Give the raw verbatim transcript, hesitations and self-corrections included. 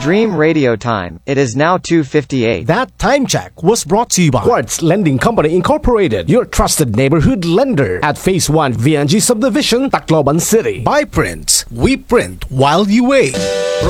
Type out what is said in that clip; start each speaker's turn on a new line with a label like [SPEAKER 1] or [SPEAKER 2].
[SPEAKER 1] Dream Radio Time. It is now two fifty-eight.
[SPEAKER 2] That time check was brought to you by Quartz Lending Company Incorporated, your trusted neighborhood lender at Phase one V N G Subdivision, Tacloban City.
[SPEAKER 3] By Prince, we print while you wait.